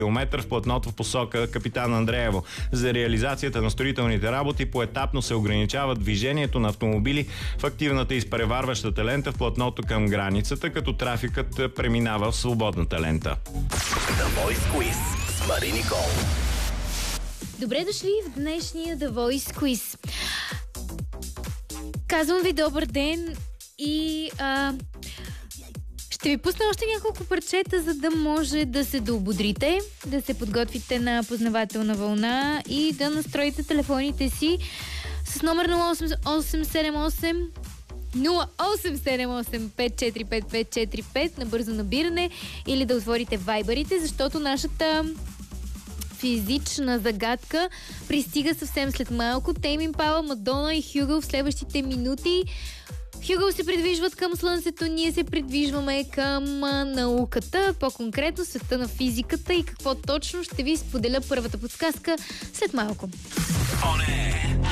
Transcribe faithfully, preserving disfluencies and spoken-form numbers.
километър в платното в посока Капитан Андреево. За реализацията на строителните работи поетапно се ограничава движението на автомобили в активната и изпреварващата лента в платното към границата, като трафикът преминава в свободната лента. The Voice Quiz с Мари Никол. Добре дошли в днешния The Voice Quiz. Казвам ви добър ден и а, ще ви пусна още няколко парчета, за да може да се доободрите, да се подготвите на познавателна вълна и да настроите телефоните си с номер нула осем седем осем нула осем седем осем пет четири пет пет четири пет на бързо набиране или да отворите вайбърите, защото нашата физична загадка пристига съвсем след малко. Тейм Импала, Мадона и Хюго в следващите минути. Хюго се придвижват към Слънцето, ние се придвижваме към науката, по-конкретно света на физиката и какво точно ще ви споделя първата подсказка след малко. О, не!